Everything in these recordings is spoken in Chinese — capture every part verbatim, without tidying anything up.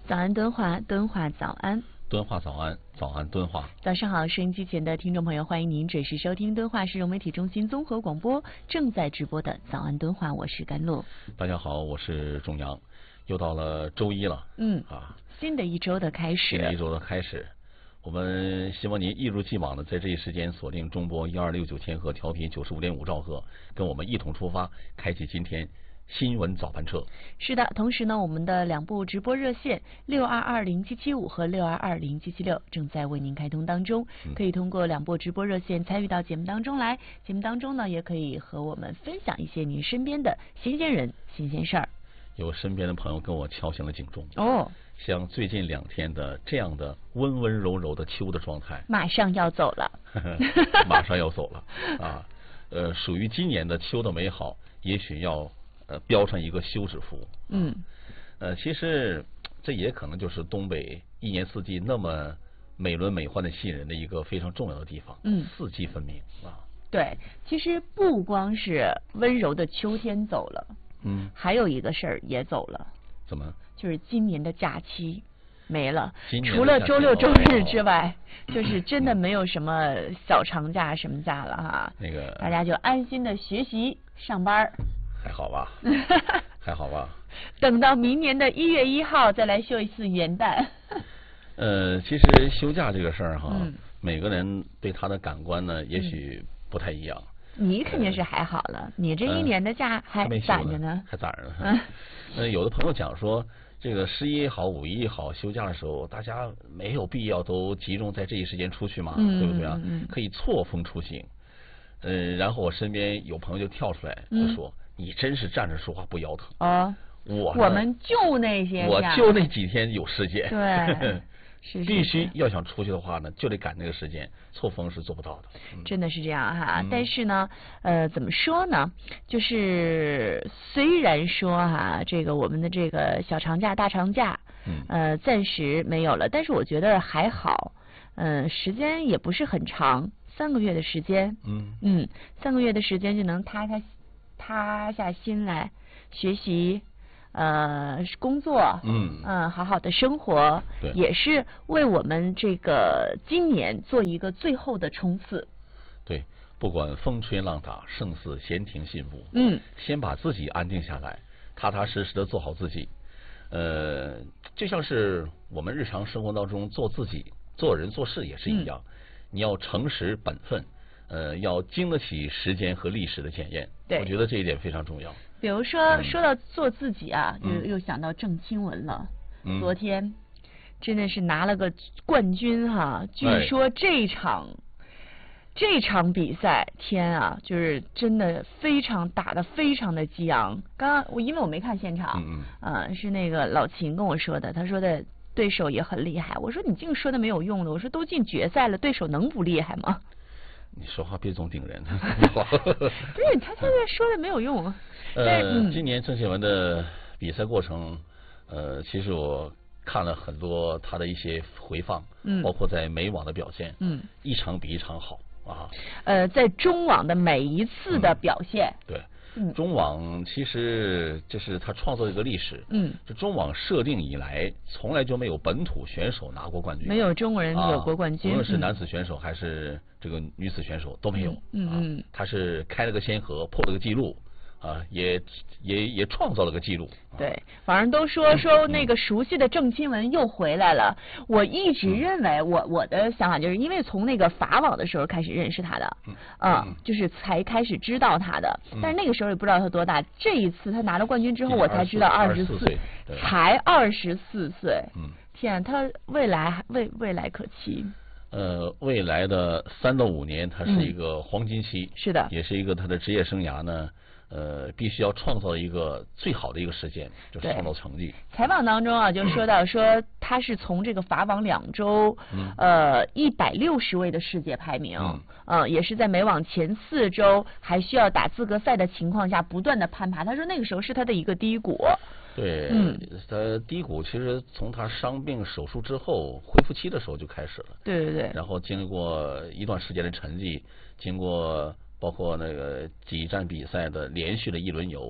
早安敦化，敦化早安， 敦化早安，早安敦化。 早上好，收音机前的听众朋友，欢迎您准时收听敦化市融媒体中心综合广播正在直播的早安敦化，我是甘露。 大家好，我是钟阳，又到了周一了， 嗯啊， 新的一周的开始， 新的一周的开始，我们希望您一如既往的在这一时间锁定中波一二六九千赫调频九十五点五兆赫，跟我们一同出发，开启今天新闻早班车。 是的，同时呢，我们的两部直播热线六二二零七七五和六二二零七七六正在为您开通当中，可以通过两部直播热线参与到节目当中来。节目当中呢，也可以和我们分享一些您身边的新鲜人、新鲜事儿。 有身边的朋友跟我敲响了警钟哦， 像最近两天的这样的温温柔柔的秋的状态， 马上要走了， 马上要走了啊！呃，属于今年的秋的美好，也许要。呃，标上一个休止符。 嗯， 呃，其实这也可能就是东北一年四季那么美轮美奂的吸引人的一个非常重要的地方。 嗯， 四季分明啊。 对，其实不光是温柔的秋天走了， 嗯， 还有一个事儿也走了。 怎么？ 就是今年的假期没了， 除了周六周日之外，哦、就是真的没有什么小长假什么假了哈。 那个大家就安心的学习上班。 还好吧，还好吧。 等到明年的一月一号再来休一次元旦。 呃，其实休假这个事儿哈、 嗯， 每个人对他的感官呢，也许不太一样。 嗯、你肯定是还好了，呃、你这一年的假还攒着呢， 还攒着呢。嗯，呃，有的朋友讲说，这个十一也好，五一也好，休假的时候，大家没有必要都集中在这一时间出去嘛， 嗯、 对不对啊？ 嗯、 可以错峰出行。呃，然后我身边有朋友就跳出来就说。嗯，你真是站着说话不腰疼哦！ 我我们就那些， 我就那几天有时间， 对，是必须要想出去的话呢，就得赶那个时间，错峰是做不到的。 嗯、真的是这样哈、 嗯， 但是呢，呃，怎么说呢？就是虽然说哈，这个我们的这个小长假、大长假， 嗯， 呃，暂时没有了，但是我觉得还好，嗯、呃，时间也不是很长，三个月的时间， 嗯嗯，三个月的时间就能踏踏。塌下心来学习，呃，工作， 嗯嗯、呃，好好的生活，也是为我们这个今年做一个最后的冲刺。 对，不管风吹浪打，胜似闲庭信步。 嗯， 先把自己安定下来，踏踏实实的做好自己。呃，就像是我们日常生活当中做自己、做人做事也是一样，嗯、你要诚实本分。呃，要经得起时间和历史的检验， 对， 我觉得这一点非常重要。 比如说，嗯、说到做自己啊， 嗯、 又又想到郑钦文了。 嗯、 昨天真的是拿了个冠军哈，据说这场、哎、这场比赛，天啊，就是真的非常打得非常的激昂。刚刚我因为我没看现场， 嗯嗯，呃，是那个老秦跟我说的，他说的对手也很厉害。我说你净说的没有用的，我说都进决赛了，对手能不厉害吗？ 你说话别总顶人， 不是他现在说的没有用。 呃，嗯、今年郑钦文的比赛过程，呃，其实我看了很多他的一些回放， 嗯， 包括在美网的表现， 嗯， 一场比一场好啊。 呃，在中网的每一次的表现， 嗯、对。 嗯、 中网其实这是他创造一个历史， 嗯， 就中网设定以来，从来就没有本土选手拿过冠军， 没有中国人有过冠军， 无论、啊、是男子选手还是这个女子选手都没有， 嗯嗯， 啊、他是开了个先河，破了个记录。啊，也也也创造了个记录。 对，反正都说说那个熟悉的郑钦文又回来了。嗯、我一直认为我，我我的想法就是因为从那个法网的时候开始认识他的， 嗯， 嗯就是才开始知道他的。 嗯、 但是那个时候也不知道他多大。这一次他拿了冠军之后，我才知道二十四岁，才二十四岁。 嗯， 天，他未来未未来可期。 呃，未来的三到五年，他是一个黄金期， 嗯、是的， 也是一个他的职业生涯呢。呃，必须要创造一个最好的一个时间，就是创造成绩。 采访当中啊，就说到说他是从这个法网两周， 嗯、 呃，一百六十位的世界排名， 嗯、 呃，也是在美网前四周还需要打资格赛的情况下，不断的攀爬。他说那个时候是他的一个低谷。 对， 嗯， 他低谷其实从他伤病手术之后恢复期的时候就开始了。 对对对。 然后经历过一段时间的沉寂，经过。包括那个几站比赛的连续的一轮游，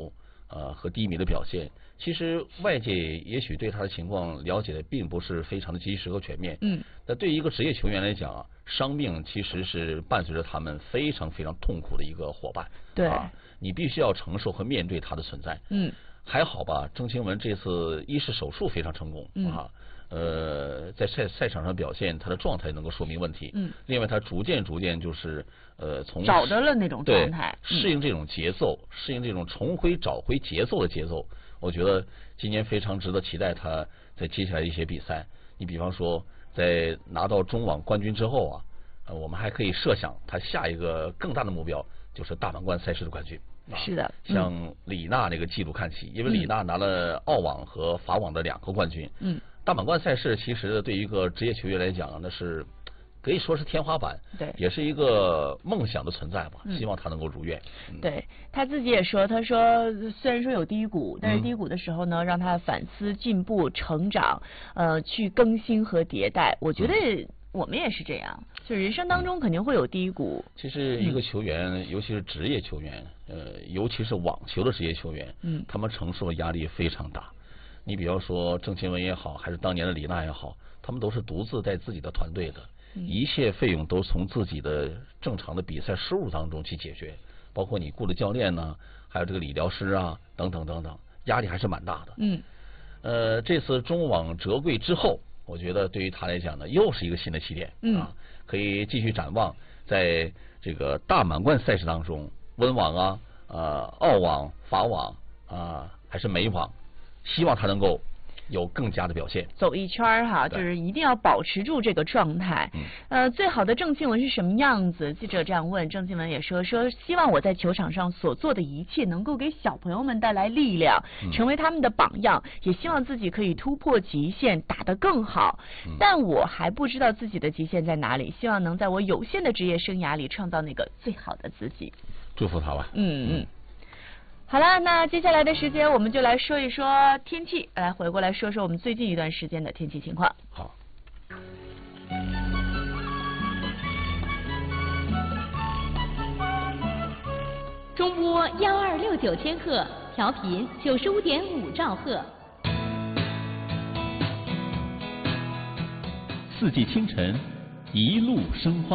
呃和低迷的表现。其实外界也许对他的情况了解的并不是非常的及时和全面。 嗯， 那对于一个职业球员来讲啊，伤病其实是伴随着他们非常非常痛苦的一个伙伴。 对， 啊，你必须要承受和面对他的存在。 嗯， 还好吧，郑钦文这次一是手术非常成功。 嗯、 啊。呃，在赛赛场上表现，他的状态能够说明问题。 嗯， 另外他逐渐逐渐就是呃从找到了那种状态， 适应这种节奏，嗯、适应这种重回找回节奏的节奏。我觉得今年非常值得期待他在接下来一些比赛。你比方说，在拿到中网冠军之后啊，呃，我们还可以设想他下一个更大的目标就是大满贯赛事的冠军。 是的， 向李娜那个记录看齐，因为李娜拿了澳网和法网的两个冠军。 嗯， 大满贯赛事其实对于一个职业球员来讲，那是可以说是天花板， 对， 也是一个梦想的存在吧。 嗯、 希望他能够如愿。 嗯、对他自己也说，他说虽然说有低谷，但是低谷的时候呢，嗯、让他反思、进步、成长，呃，去更新和迭代。我觉得。嗯我们也是这样，就人生当中肯定会有低谷。 其实一个球员，嗯、尤其是职业球员，呃，尤其是网球的职业球员， 嗯， 他们承受的压力非常大。你比方说郑钦文也好，还是当年的李娜也好，他们都是独自带自己的团队的，嗯、一切费用都从自己的正常的比赛收入当中去解决，包括你雇的教练呢，还有这个理疗师啊，等等等等，压力还是蛮大的。 嗯， 呃，这次中网折桂之后。我觉得对于他来讲呢，又是一个新的起点。 嗯， 啊，可以继续展望，在这个大满贯赛事当中，温网啊、呃、澳网、法网啊，还是美网，希望他能够有更加的表现。 走一圈儿哈，就是一定要保持住这个状态。 嗯、 呃，最好的郑钦文是什么样子？记者这样问，郑钦文也说说，希望我在球场上所做的一切能够给小朋友们带来力量， 嗯、 成为他们的榜样，也希望自己可以突破极限，打得更好。 嗯、 但我还不知道自己的极限在哪里，希望能在我有限的职业生涯里创造那个最好的自己。 祝福他吧。 嗯嗯。好了，那接下来的时间我们就来说一说天气，来回过来说说我们最近一段时间的天气情况。 好。 中波幺二六九千赫，调频九十五点五兆赫。 四季清晨，一路生花。